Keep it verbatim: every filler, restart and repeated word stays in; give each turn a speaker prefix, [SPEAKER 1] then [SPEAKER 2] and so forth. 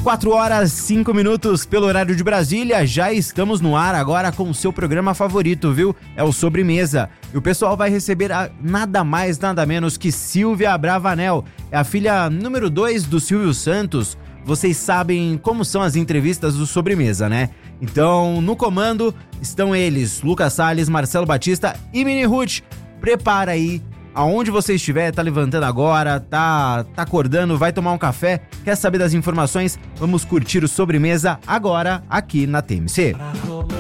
[SPEAKER 1] quatro horas, cinco minutos pelo horário de Brasília, já estamos no ar agora com o seu programa favorito, viu? É o Sobremesa. E o pessoal vai receber a, nada mais, nada menos que Silvia Abravanel. É a filha número dois do Silvio Santos. Vocês sabem como são as entrevistas do Sobremesa, né? Então, no comando estão eles, Lucas Salles, Marcelo Batista e Mini Ruth. Prepara aí, aonde você estiver, tá levantando agora, tá, tá acordando, vai tomar um café, quer saber das informações? Vamos curtir o Sobremesa agora aqui na T M C.